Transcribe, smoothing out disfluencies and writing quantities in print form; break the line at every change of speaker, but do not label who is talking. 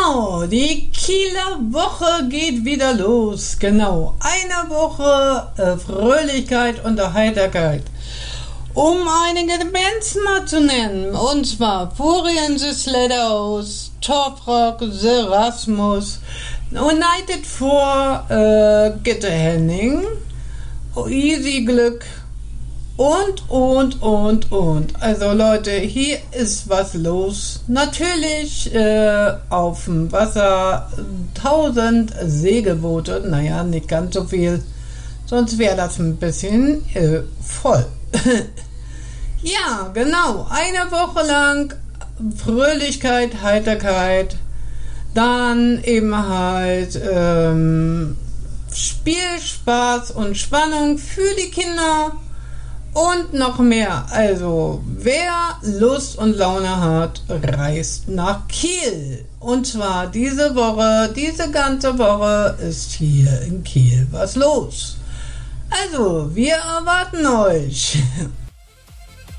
Genau, die Kieler Woche geht wieder los. Genau, eine Woche Fröhlichkeit und Heiterkeit. Um einige Bands mal zu nennen, und zwar Furien the Sledderhouse, Torfrock, Serasmus, United for Gitte Henning, Easy Glück und. Also Leute, hier ist was los. Natürlich auf dem Wasser 1000 Segelboote. Naja, nicht ganz so viel. Sonst wäre das ein bisschen voll. Ja, genau. Eine Woche lang Fröhlichkeit, Heiterkeit. Dann eben halt Spiel, Spaß und Spannung für die Kinder. Und noch mehr. Also, wer Lust und Laune hat, reist nach Kiel. Und zwar diese ganze Woche ist hier in Kiel was los. Also, wir erwarten euch.